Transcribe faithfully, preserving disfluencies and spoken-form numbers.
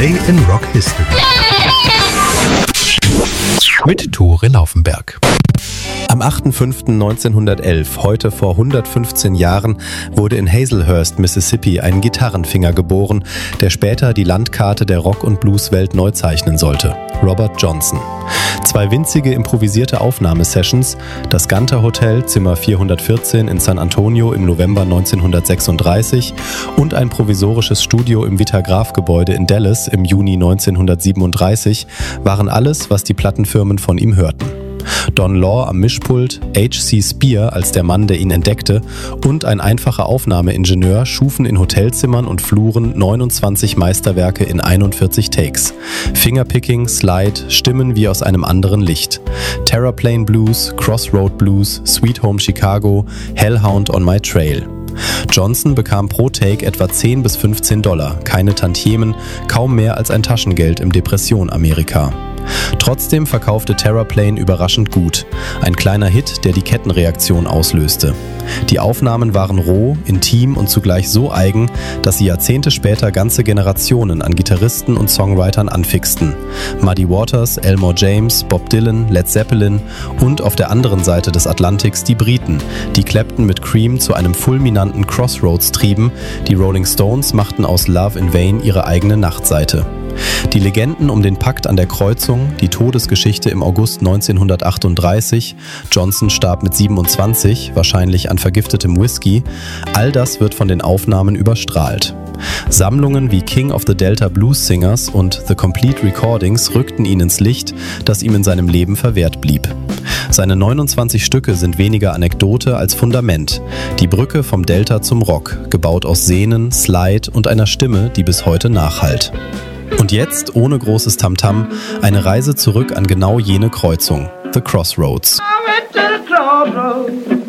Today in Rock History mit Tore Laufenberg. Am achter fünfter neunzehnhundertelf, heute vor hundertfünfzehn Jahren, wurde in Hazelhurst, Mississippi, ein Gitarrenfinger geboren, der später die Landkarte der Rock- und Blueswelt neu zeichnen sollte. Robert Johnson. Zwei winzige improvisierte Aufnahmesessions, das Gunter Hotel, Zimmer vierhundertvierzehn in San Antonio im November neunzehnhundertsechsunddreißig und ein provisorisches Studio im Vitagraph-Gebäude in Dallas im Juni neunzehnhundertsiebenunddreißig waren alles, was die Plattenfirmen von ihm hörten. Don Law am Mischpult, H C Spear als der Mann, der ihn entdeckte, und ein einfacher Aufnahmeingenieur schufen in Hotelzimmern und Fluren neunundzwanzig Meisterwerke in einundvierzig Takes. Fingerpicking, Slide, Stimmen wie aus einem anderen Licht. Terraplane Blues, Crossroad Blues, Sweet Home Chicago, Hellhound on My Trail. Johnson bekam pro Take etwa zehn bis fünfzehn Dollar, keine Tantiemen, kaum mehr als ein Taschengeld im Depression-Amerika. Trotzdem verkaufte Terraplane überraschend gut. Ein kleiner Hit, der die Kettenreaktion auslöste. Die Aufnahmen waren roh, intim und zugleich so eigen, dass sie Jahrzehnte später ganze Generationen an Gitarristen und Songwritern anfixten. Muddy Waters, Elmore James, Bob Dylan, Led Zeppelin und auf der anderen Seite des Atlantiks die Briten, die Clapton mit Cream zu einem fulminanten Crossroads trieben, die Rolling Stones machten aus Love in Vain ihre eigene Nachtseite. Die Legenden um den Pakt an der Kreuzung, die Todesgeschichte im August neunzehnhundertachtunddreißig, Johnson starb mit siebenundzwanzig, wahrscheinlich an vergiftetem Whisky, all das wird von den Aufnahmen überstrahlt. Sammlungen wie King of the Delta Blues Singers und The Complete Recordings rückten ihn ins Licht, das ihm in seinem Leben verwehrt blieb. Seine neunundzwanzig Stücke sind weniger Anekdote als Fundament. Die Brücke vom Delta zum Rock, gebaut aus Sehnen, Slide und einer Stimme, die bis heute nachhallt. Und jetzt, ohne großes Tamtam, eine Reise zurück an genau jene Kreuzung, The Crossroads. I went to the crossroads.